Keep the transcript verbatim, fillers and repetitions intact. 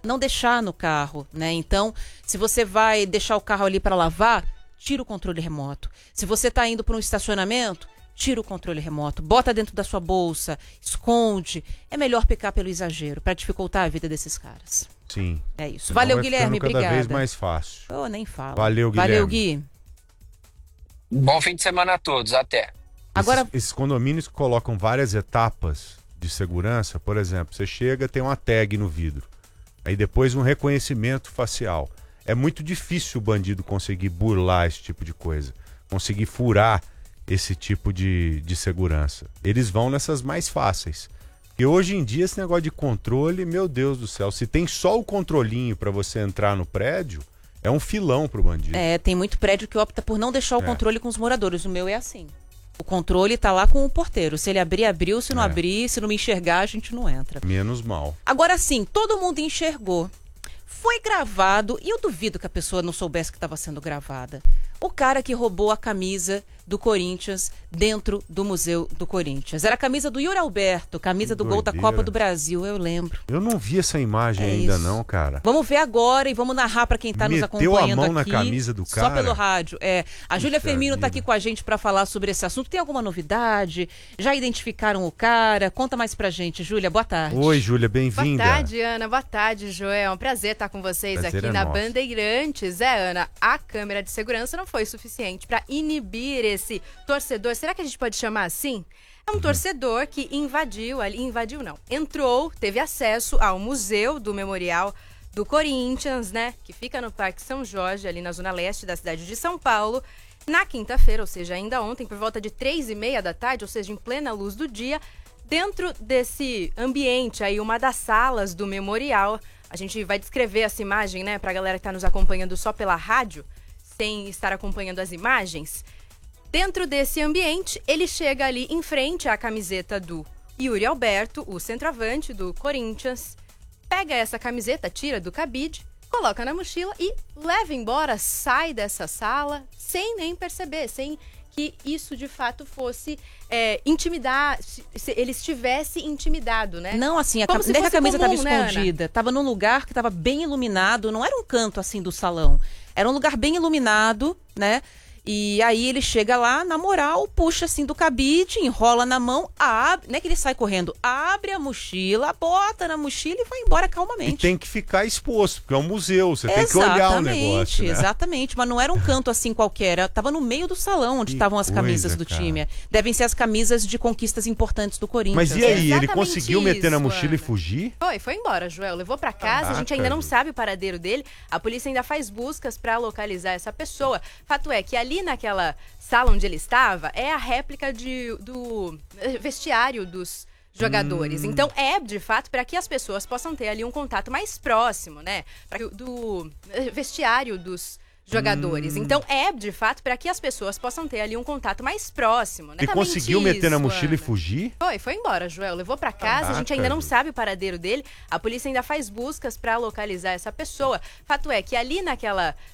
não deixar no carro, né? Então, se você vai deixar o carro ali para lavar, tira o controle remoto. Se você está indo para um estacionamento, tira o controle remoto, bota dentro da sua bolsa, esconde. É melhor pecar pelo exagero, para dificultar a vida desses caras. Sim. É isso. Valeu, Guilherme, cada obrigada. Cada vez mais fácil. Oh, nem fala. Valeu, Guilherme. Valeu, Gui. Bom fim de semana a todos, até. Agora... Esses, esses condomínios que colocam várias etapas de segurança, por exemplo, você chega, tem uma tag no vidro, aí depois um reconhecimento facial. É muito difícil o bandido conseguir burlar esse tipo de coisa, conseguir furar esse tipo de, de segurança. Eles vão nessas mais fáceis. E hoje em dia esse negócio de controle, meu Deus do céu, se tem só o controlinho para você entrar no prédio, é um filão pro bandido. É, tem muito prédio que opta por não deixar o É. controle com os moradores. O meu é assim. O controle tá lá com o porteiro. Se ele abrir, abriu. Se não É. abrir, se não me enxergar, a gente não entra. Menos mal. Agora sim, todo mundo enxergou. Foi gravado, e eu duvido que a pessoa não soubesse que estava sendo gravada. O cara que roubou a camisa do Corinthians dentro do Museu do Corinthians. Era a camisa do Yuri Alberto, camisa Que do gol da doideira. Copa do Brasil, eu lembro. Eu não vi essa imagem É ainda isso. não, cara. Vamos ver agora e vamos narrar para quem está nos Meteu a acompanhando mão na aqui. camisa do Só cara? pelo rádio. É, a Júlia Puxa Firmino está vida. aqui com a gente para falar sobre esse assunto. Tem alguma novidade? Já identificaram o cara? Conta mais pra gente, Júlia. Boa tarde. Oi, Júlia, Boa bem-vinda. tarde, Ana. Boa tarde, Joel. É um prazer estar com vocês Prazer aqui é na nosso. Bandeirantes. É, Ana, a câmera de segurança não foi suficiente para inibir esse torcedor. Será que a gente pode chamar assim? É um torcedor que invadiu ali, invadiu não, entrou, teve acesso ao Museu do Memorial do Corinthians, né? Que fica no Parque São Jorge, ali na zona leste da cidade de São Paulo, na quinta-feira, ou seja, ainda ontem, por volta de três e meia da tarde, ou seja, em plena luz do dia. Dentro desse ambiente aí, uma das salas do memorial, a gente vai descrever essa imagem, né, pra galera que tá nos acompanhando só pela rádio, sem estar acompanhando as imagens. Dentro desse ambiente, ele chega ali em frente à camiseta do Yuri Alberto, o centroavante do Corinthians, pega essa camiseta, tira do cabide, coloca na mochila e leva embora, sai dessa sala sem nem perceber, sem que isso de fato fosse é, intimidar, se se ele estivesse intimidado, né? Não, assim, a, Como cam... se nem que a fosse camisa comum, estava né, Ana? escondida. Tava num lugar que estava bem iluminado, não era um canto assim do salão. Era um lugar bem iluminado, né? E aí ele chega lá, na moral, puxa assim do cabide, enrola na mão, abre, não é que ele sai correndo, abre a mochila, bota na mochila e vai embora E calmamente. tem que ficar exposto, porque é um museu, você tem que olhar o negócio, né? Exatamente, mas não era um canto assim qualquer, era- tava no meio do salão onde Que estavam as camisas coisa, do cara. time. Devem ser as camisas de conquistas importantes do Corinthians. Mas e aí, ele Exatamente conseguiu meter na isso, mochila e Ana. fugir? Foi, foi embora, Joel. Levou pra casa, a gente Caraca, ainda não Ju. sabe o paradeiro dele. A polícia ainda faz buscas pra localizar essa pessoa. Fato é que ali naquela sala onde ele estava é a réplica de, do eh, vestiário dos jogadores. Hum. Então é, de fato, para que as pessoas possam ter ali um contato mais próximo, né? Pra que- do eh, vestiário dos jogadores. Hum. Então é, de fato, para que as pessoas possam ter ali um contato mais próximo, né? E Exatamente conseguiu meter na isso, mochila e Ana. fugir? Foi, foi embora, Joel. Levou pra casa, a gente ainda não Caraca, sabe o paradeiro dele. A polícia ainda faz buscas pra localizar essa pessoa. Fato é que ali naquela